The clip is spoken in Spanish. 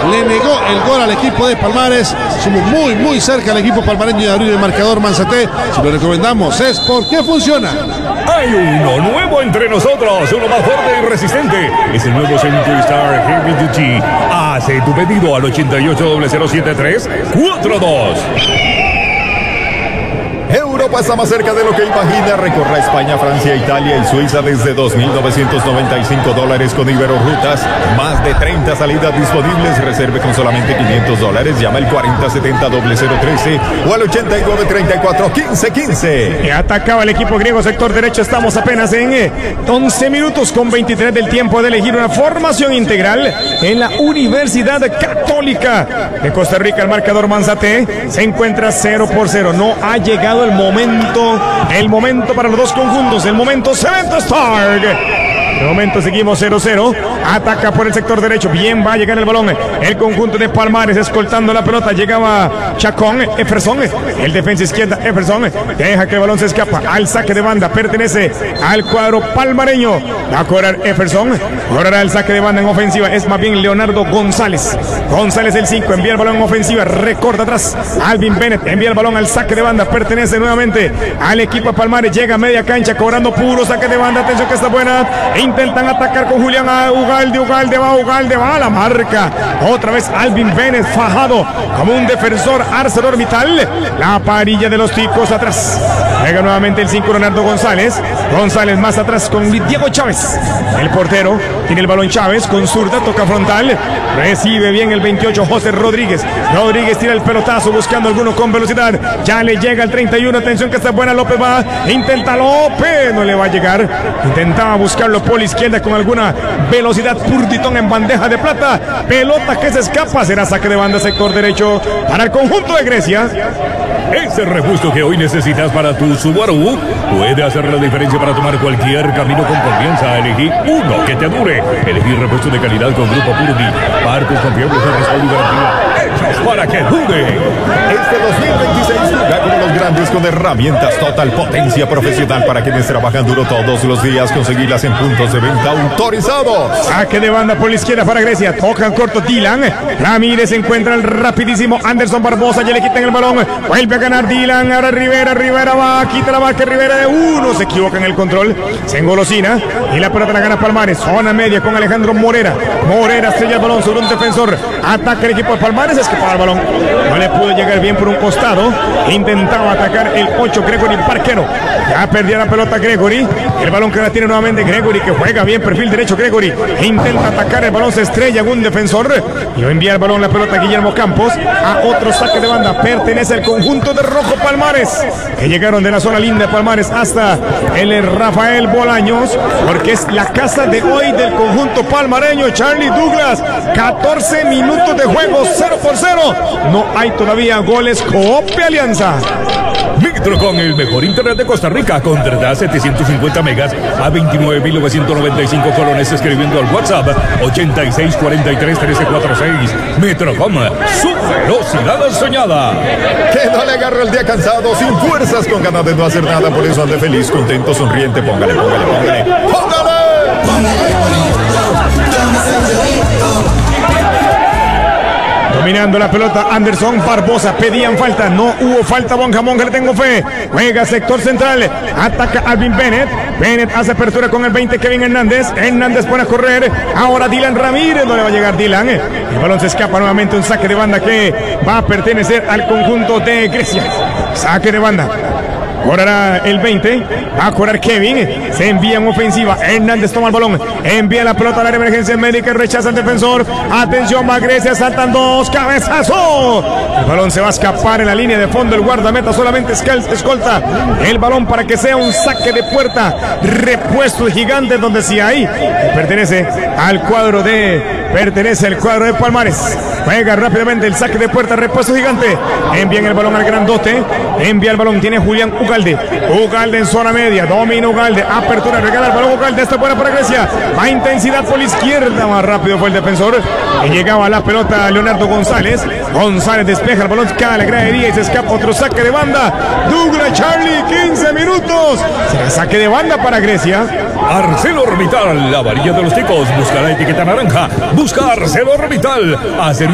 le negó el gol al equipo de Palmares. Somos muy cerca al equipo palmareño de abrir el marcador. Manzate, si lo recomendamos es porque funciona. Hay uno nuevo entre nosotros, uno más fuerte y resistente. Es el nuevo Century-Star Heavy Duty. Hace tu pedido al 88007342. Europa está más cerca de lo que imagina. Recorra España, Francia, Italia y Suiza desde $2,995 con Iberorutas. Más de 30 salidas disponibles. Reserve con solamente $500. Llama al 4070-0013 o al 8934-1515. Atacaba el equipo griego, sector derecho. Estamos apenas en 11 minutos con 23 del tiempo de elegir una formación integral en la Universidad Católica de Costa Rica. El marcador Manzate se encuentra 0-0. No ha llegado el momento para los dos conjuntos, el momento Cemento Stark. De momento seguimos 0-0. Ataca por el sector derecho. Bien va a llegar el balón. El conjunto de Palmares escoltando la pelota. Llegaba Chacón, Efferson. El defensa izquierda, Efferson. Deja que el balón se escapa al saque de banda. Pertenece al cuadro palmareño. Va a cobrar Efferson. Cobrará el saque de banda en ofensiva. Es más bien Leonardo González. González el 5. Envía el balón en ofensiva. Recorta atrás. Alvin Bennett envía el balón al saque de banda. Pertenece nuevamente al equipo de Palmares. Llega a media cancha cobrando puro saque de banda. Atención que está buena. Intentan atacar con Julián Ugalde va a la marca. Otra vez Alvin Bennett fajado como un defensor ArcelorMittal. La parilla de los ticos atrás. Llega nuevamente el 5 Leonardo González. González más atrás con Diego Chávez. El portero tiene el balón Chávez con zurda, toca frontal. Recibe bien el 28 José Rodríguez. Rodríguez tira el pelotazo buscando alguno con velocidad. Ya le llega el 31. Atención que está buena. López va. Intenta López. No le va a llegar. Intentaba buscarlo por la izquierda con alguna velocidad. Purtitón en bandeja de plata. Pelota que se escapa. Será saque de banda sector derecho para el conjunto de Grecia. Ese repuesto que hoy necesitas para tu Subaru puede hacer la diferencia para tomar cualquier camino con confianza. Elegí uno que te dure. Elegí repuesto de calidad con Grupo Purdi. Partes confiables de respaldo y garantía. Hechos para que dure. Este 2026 juega como los grandes con herramientas Total Potencia Profesional para quienes trabajan duro todos los días. Conseguirlas en puntos de venta autorizados. Saque de banda por la izquierda para Grecia. Toca en corto Dylan. Ramírez encuentra el rapidísimo Anderson Barbosa. Ya le quitan el balón. Vuelve a ganar Dylan. Ahora Rivera va. Quita la marca Rivera de uno. Se equivoca en el control. Se engolosina. Y la pelota la gana Palmares. Zona media con Alejandro Morera. Morera estrella el balón sobre un defensor. Ataca el equipo de Palmares. Escapaba el balón. No le pudo llegar bien por un costado. Intentaba atacar el 8 Gregory Parquero. Ya perdía la pelota Gregory. El balón que la tiene nuevamente Gregory, que juega bien perfil derecho Gregory. Intenta atacar, el balón se estrella en un defensor. Y va a enviar el balón la pelota Guillermo Campos a otro saque de banda. Pertenece al conjunto de Rojo Palmares, que llegaron de la zona linda de Palmares hasta el Rafael Bolaños, porque es la casa de hoy del conjunto palmareño. Charlie Douglas, 14 minutos de juego, 0-0. No hay todavía goles. Coopia Alianza. Metro con el mejor internet de Costa Rica. Contrata 750 megas a 29.995 colones escribiendo al WhatsApp 8643-1346. Metrocom, su velocidad soñada. Que no le agarre el día cansado, sin fuerzas, con ganas de no hacer nada. Por eso ande feliz, contento, sonriente. Póngale. Dominando la pelota Anderson Barbosa. Pedían falta, no hubo falta. Bonjamón, que le tengo fe. Juega sector central. Ataca Alvin Bennett. Bennett hace apertura con el 20 Kevin Hernández. Hernández pone a correr. Ahora Dylan Ramírez. No le va a llegar Dylan. El balón se escapa nuevamente. Un saque de banda que va a pertenecer al conjunto de Grecia. Saque de banda. Correrá el 20, va a correr Kevin, se envía en ofensiva, Hernández toma el balón, envía la pelota al área de emergencia médica, rechaza el defensor, atención, va Grecia, saltan dos, cabezazo, el balón se va a escapar en la línea de fondo, el guardameta solamente escolta el balón para que sea un saque de puerta, repuesto gigante donde sí hay, pertenece al cuadro de Palmares. Juega rápidamente el saque de puerta, repuesto gigante. Envían el balón al grandote. Envía el balón, tiene Julián Ugalde. Ugalde en zona media, domina Ugalde. Apertura, regala el balón Ugalde. Esta buena para Grecia. Va intensidad por la izquierda. Más rápido fue el defensor. Y llegaba la pelota Leonardo González. González despeja el balón, cae a la gradería y se escapa otro saque de banda. Douglas Charlie, 15 minutos. Será saque de banda para Grecia. ArcelorMittal, la varilla de los ticos. Busca la etiqueta naranja. Busca ArcelorMittal.